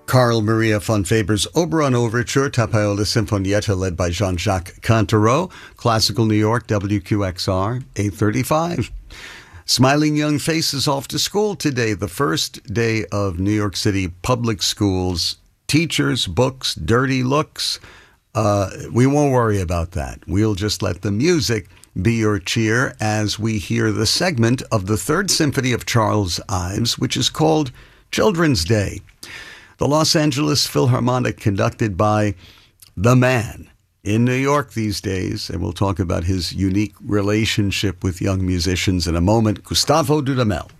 Carl Maria von Weber's Oberon Overture, Tapaiola Sinfonietta, led by Jean-Jacques Cantereau, Classical New York, WQXR, 835. Smiling young faces off to school today, the first day of New York City public schools. Teachers, books, dirty looks. We won't worry about that. We'll just let the music be your cheer as we hear the segment of the Third Symphony of Charles Ives, which is called Children's Day. The Los Angeles Philharmonic, conducted by the man in New York these days, and we'll talk about his unique relationship with young musicians in a moment, Gustavo Dudamel.